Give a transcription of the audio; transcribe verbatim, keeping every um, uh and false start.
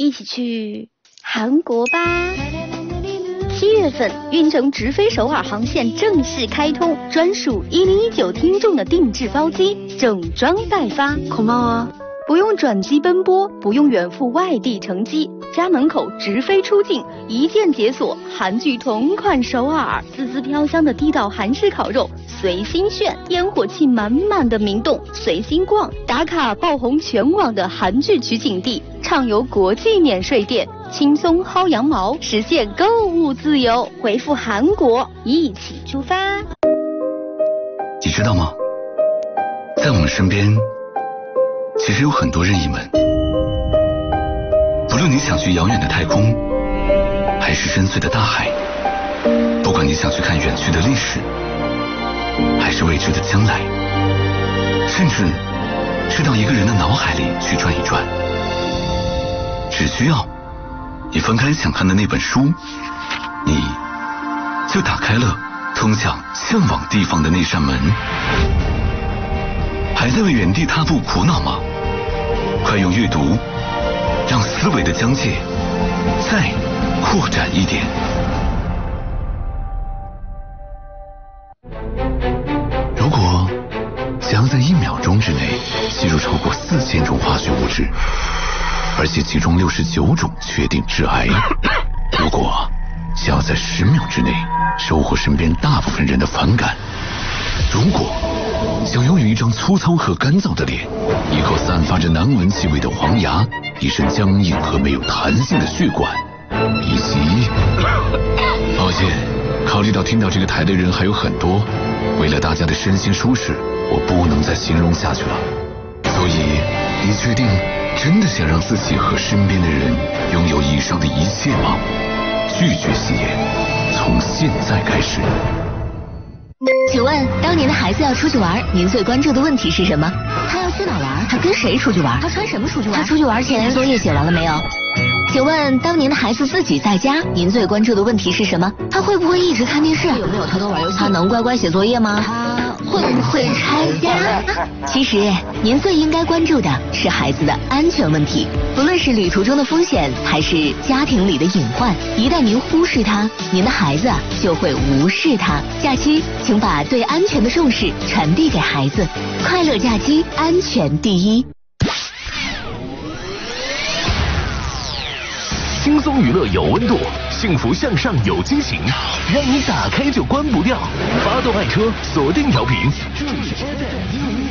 一起去韩国吧。七月份，运城直飞首尔航线正式开通，专属一零一九听众的定制包机，整装待发。 고마워。 不用转机奔波，不用远赴外地乘机，家门口直飞出境，一键解锁韩剧同款首尔，滋滋飘香的地道韩式烤肉，随心炫，烟火气满满的明洞，随心逛，打卡爆红全网的韩剧取景地，畅游国际免税店，轻松薅羊毛，实现购物自由。回复韩国，一起出发。 你知道吗？在我们身边，其实有很多任意门。不论你想去遥远的太空，还是深邃的大海，不管你想去看远去的历史，还是未知的将来，甚至是到一个人的脑海里去转一转，只需要你翻开想看的那本书，你就打开了通向向往地方的那扇门。还在为原地踏步苦恼吗？快用阅读让思维的疆界再扩展一点。如果想要在一秒钟之内吸入超过四千种化学物质，而且其中六十九种确定致癌，如果想要在十秒之内收获身边大部分人的反感，如果想拥有一张粗糙和干燥的脸，一口散发着难闻气味的黄牙，一身僵硬和没有弹性的血管，以及……抱歉，考虑到听到这个台的人还有很多，为了大家的身心舒适，我不能再形容下去了。所以，你确定真的想让自己和身边的人拥有以上的一切吗？拒绝吸烟，从现在开始。 请问，当您的孩子要出去玩，您最关注的问题是什么？他要去哪玩？他跟谁出去玩？他穿什么出去玩？他出去玩前作业写完了没有？请问，当您的孩子自己在家，您最关注的问题是什么？他会不会一直看电视？有没有偷偷玩游戏？他能乖乖写作业吗？他会不会拆家？其实，您最应该关注的是孩子的安全问题。不论是旅途中的风险，还是家庭里的隐患，一旦您忽视它，您的孩子就会无视它。假期，请把对安全的重视传递给孩子。快乐假期，安全第一。 轻松娱乐有温度，幸福向上有惊喜，让你打开就关不掉。发动爱车，锁定调频，这里是 F M 一零一。